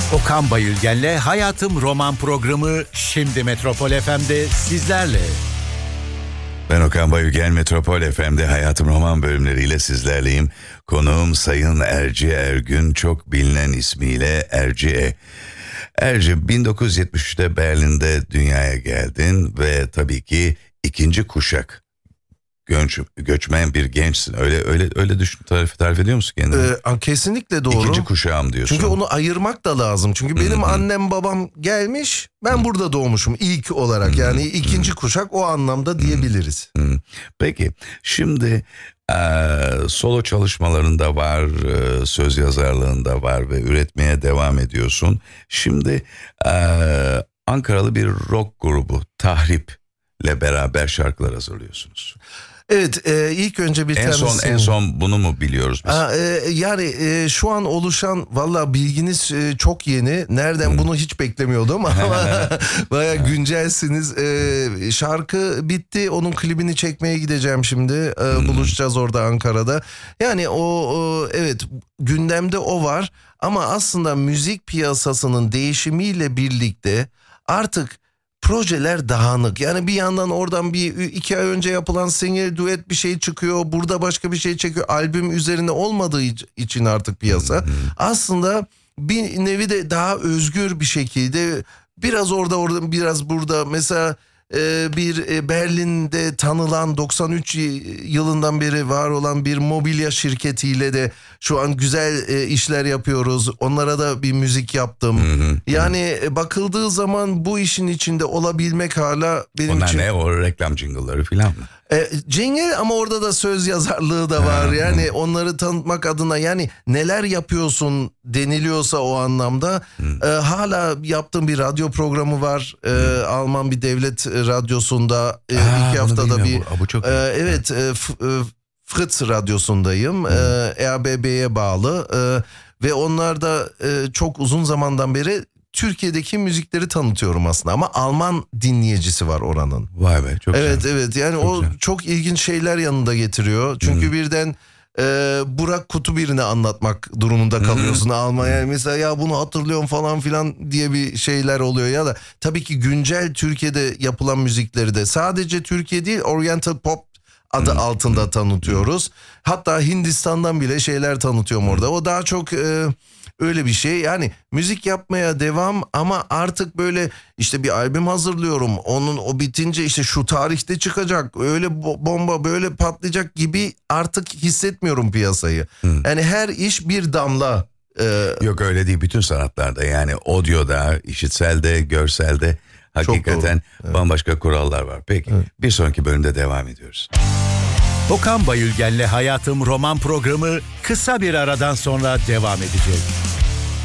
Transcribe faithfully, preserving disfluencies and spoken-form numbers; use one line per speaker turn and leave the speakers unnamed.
Okan Bayülgen'le Hayatım Roman programı şimdi Metropol F M'de sizlerle.
Ben Okan Bayülgen, Metropol F M'de Hayatım Roman bölümleriyle sizlerleyim. Konuğum Sayın Erci Ergün, çok bilinen ismiyle Erci E. Erci, bin dokuz yüz yetmiş üçte Berlin'de dünyaya geldin ve tabii ki ikinci kuşak Göç, göçmen bir gençsin. Öyle öyle öyle düşün, tarif tarif ediyor musun kendini?
Ee, kesinlikle doğru.
İkinci kuşağım diyorsun.
Çünkü onu ayırmak da lazım. Çünkü benim
Hı-hı.
annem babam gelmiş, ben Hı-hı. burada doğmuşum ilk olarak. Hı-hı. Yani ikinci Hı-hı. kuşak o anlamda diyebiliriz.
Hı-hı. Peki şimdi e, solo çalışmalarında var, e, söz yazarlığında var ve üretmeye devam ediyorsun. Şimdi e, Ankaralı bir rock grubu Tahrip'le beraber şarkılar hazırlıyorsunuz.
Evet, e, ilk önce bir
en son
tanesini...
en son bunu mu biliyoruz biz?
Aa, e, yani e, şu an oluşan, valla bilginiz e, çok yeni. Nereden hmm. bunu hiç beklemiyordum ama baya güncelsiniz. E, şarkı bitti, onun klibini çekmeye gideceğim şimdi. E, hmm. Buluşacağız orada Ankara'da. Yani o, o evet, gündemde o var ama aslında müzik piyasasının değişimiyle birlikte artık projeler dağınık. Yani bir yandan oradan bir iki ay önce yapılan single, duet bir şey çıkıyor. Burada başka bir şey çekiyor. Albüm üzerine olmadığı için artık piyasa. Aslında bir nevi de daha özgür bir şekilde biraz orada orada biraz burada. Mesela bir Berlin'de tanılan doksan üç yılından beri var olan bir mobilya şirketiyle de şu an güzel işler yapıyoruz. Onlara da bir müzik yaptım. Hı hı. Yani bakıldığı zaman bu işin içinde olabilmek hala benim
Onlar
için...
ne? O reklam jingle'ları falan mı?
E, jingle ama orada da söz yazarlığı da var. Yani onları tanıtmak adına, yani neler yapıyorsun deniliyorsa o anlamda e, hala yaptığım bir radyo programı var. E, Alman bir devlet radyosunda e,
Aa,
iki haftada bir.
Bu, bu çok
e, evet, e, f, e, Fritz radyosundayım. E, E A B B'ye bağlı e, ve onlar da e, çok uzun zamandan beri Türkiye'deki müzikleri tanıtıyorum aslında ama Alman dinleyicisi var oranın.
Vay be, çok
Evet
güzel.
evet yani
çok
o
güzel.
Çok ilginç şeyler yanında getiriyor. Çünkü hmm. birden e, Burak Kut'u birine anlatmak durumunda kalıyorsun hmm. Almanya. Yani mesela ya bunu hatırlıyorum falan filan diye bir şeyler oluyor ya da tabii ki güncel Türkiye'de yapılan müzikleri de sadece Türkiye değil, Oriental Pop adı hmm. altında tanıtıyoruz. Hatta Hindistan'dan bile şeyler tanıtıyorum orada. O daha çok e, öyle bir şey. Yani müzik yapmaya devam ama artık böyle işte bir albüm hazırlıyorum. Onun o bitince işte şu tarihte çıkacak. Öyle bomba böyle patlayacak gibi artık hissetmiyorum piyasayı. Hmm. Yani her iş bir damla. E,
Yok öyle değil, bütün sanatlarda, yani audioda, işitselde, görselde hakikaten evet. bambaşka kurallar var. Peki evet. bir sonraki bölümde devam ediyoruz.
Okan Bayülgen'le Hayatım Roman programı kısa bir aradan sonra devam edecek.